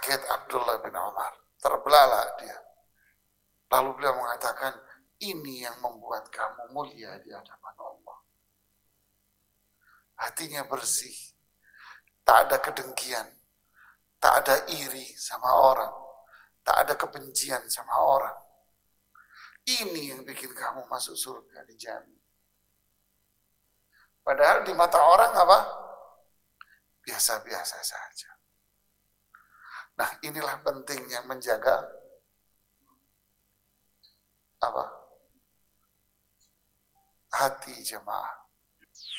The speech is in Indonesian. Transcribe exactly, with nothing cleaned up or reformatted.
Kaget Abdullah bin Umar, terbelalak dia. Lalu beliau mengatakan, ini yang membuat kamu mulia di hadapan Allah. Hatinya bersih, tak ada kedengkian, tak ada iri sama orang, tak ada kebencian sama orang. Ini yang bikin kamu masuk surga dijamin. Padahal di mata orang apa? Biasa-biasa saja. Nah, inilah pentingnya menjaga apa? Hati jemaah.